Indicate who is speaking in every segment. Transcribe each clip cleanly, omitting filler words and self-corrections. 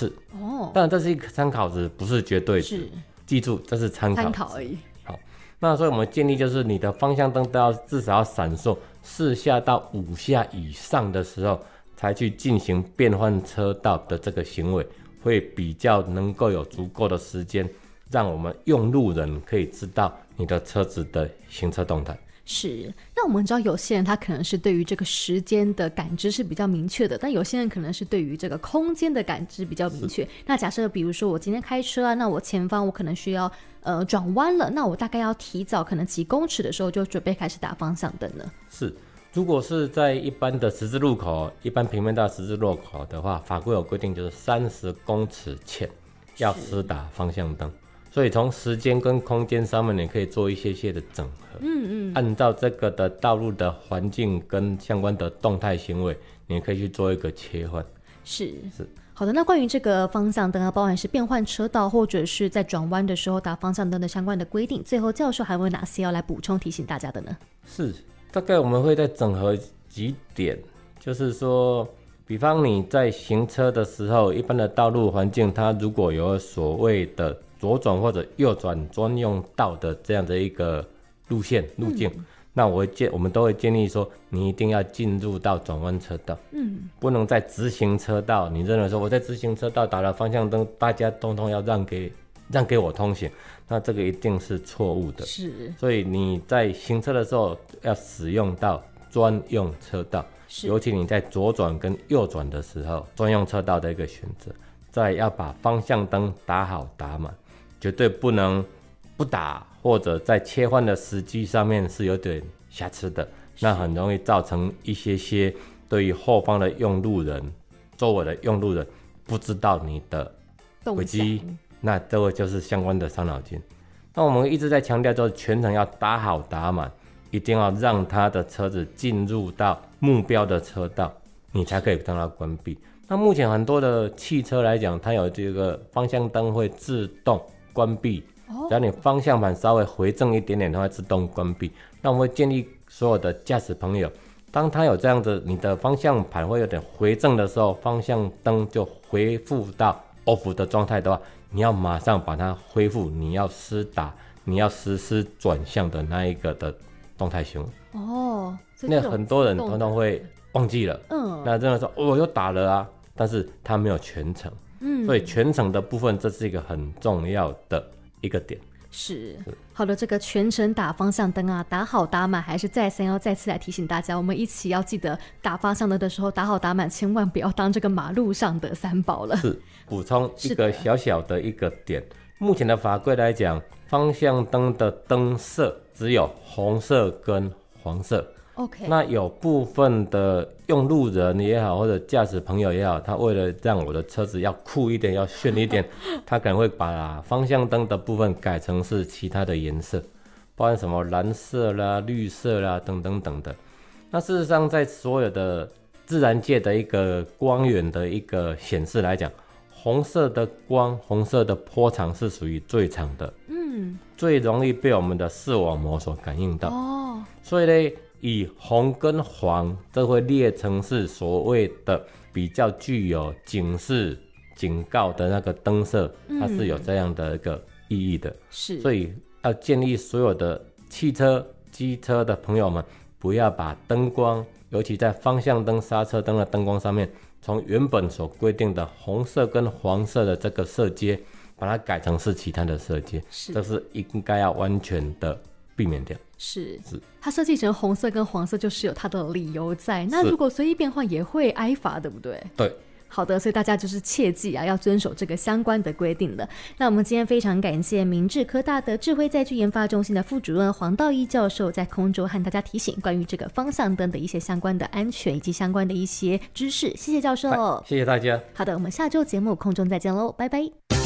Speaker 1: 次。当然这是一个参考值，不是绝对值，记住这是参考而已。好，那所以我们建议就是你的方向灯都要至少要闪烁4下到5下以上的时候，才去进行变换车道的这个行为，会比较能够有足够的时间，让我们用路人可以知道你的车子的行车动态。
Speaker 2: 是，那我们知道有些人他可能是对于这个时间的感知是比较明确的，但有些人可能是对于这个空间的感知比较明确。那假设比如说我今天开车啊，那我前方我可能需要转弯了，那我大概要提早可能几公尺的时候就准备开始打方向灯了。
Speaker 1: 是，如果是在一般的十字路口，一般平面道十字路口的话，法规有规定就是30公尺前要施打方向灯。所以从时间跟空间上面，你可以做一些的整合。按照这个的道路的环境跟相关的动态行为，你可以去做一个切换。
Speaker 2: 是。好的，那关于这个方向灯啊，包含是变换车道或者是在转弯的时候打方向灯的相关的规定，最后教授还有哪些要来补充提醒大家的呢？
Speaker 1: 是，大概我们会再整合几点，就是说比方你在行车的时候，一般的道路环境它如果有所谓的左转或者右转专用道的这样的一个路径，那我们都会建议说，你一定要进入到转弯车道，不能在直行车道，你认为说我在直行车道打了方向灯，大家通通要让给我通行，那这个一定是错误的。
Speaker 2: 是，
Speaker 1: 所以你在行车的时候要使用到专用车道，尤其你在左转跟右转的时候，专用车道的一个选择，再要把方向灯打好打满。绝对不能不打，或者在切换的时机上面是有点瑕疵的，那很容易造成一些对于后方的用路人、周围的用路人不知道你的轨迹，那这个就是相关的伤脑筋。那我们一直在强调，就是全程要打好打满，一定要让他的车子进入到目标的车道，你才可以让它关闭。那目前很多的汽车来讲，它有这个方向灯会自动关闭，只要你方向盘稍微回正一点点，它会自动关闭。那我们会建议所有的驾驶朋友，当它有这样子，你的方向盘会有点回正的时候，方向灯就恢复到 off 的状态的话，你要马上把它恢复，你要实施转向的那一个的动态行为。那很多人通通会忘记了，那真的说我又打了啊，但是他没有全程。所以全程的部分，这是一个很重要的一个点。
Speaker 2: 是，好的，这个全程打方向灯啊，打好打满，还是再次来提醒大家，我们一起要记得打方向灯的时候打好打满，千万不要当这个马路上的三宝了。
Speaker 1: 是，补充一个小小的一个点，目前的法规来讲，方向灯的灯色只有红色跟黄色。那有部分的用路人也好，或者驾驶朋友也好，他为了让我的车子要酷一点，要炫一点，他可能会把方向灯的部分改成是其他的颜色，包含什么蓝色啦、绿色啦等等等的。那事实上，在所有的自然界的一个光源的一个显示来讲，红色的光、红色的波长是属于最长的，最容易被我们的视网膜所感应到。所以呢，以红跟黄，这会列成是所谓的比较具有警示、警告的那个灯色，它是有这样的一个意义的。所以要建议所有的汽车、机车的朋友们，不要把灯光，尤其在方向灯、刹车灯的灯光上面，从原本所规定的红色跟黄色的这个色阶，把它改成是其他的色阶，这是应该要完全的避免掉。
Speaker 2: 是，它设计成红色跟黄色就是有它的理由在，那如果随意变换也会挨罚，对不对？
Speaker 1: 对。
Speaker 2: 好的，所以大家就是切记啊，要遵守这个相关的规定的。那我们今天非常感谢明志科大的智慧载具研发中心的副主任黄道一教授在空中和大家提醒关于这个方向灯的一些相关的安全以及相关的一些知识。谢谢教授。
Speaker 1: 谢谢大家。
Speaker 2: 好的，我们下周节目空中再见喽，拜拜。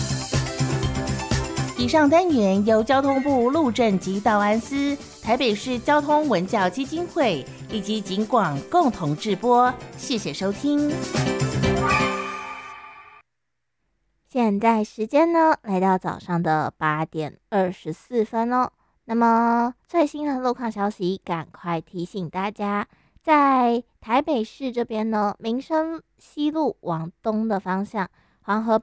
Speaker 3: 以上单元由交通部路政及道安司、台北市交通文教基金会以及警广共同制播，谢谢收听。现在时间呢，来到早上的8点24分哦。那么最新的路况消息，赶快提醒大家，在台北市这边呢，民生西路往东的方向，黄河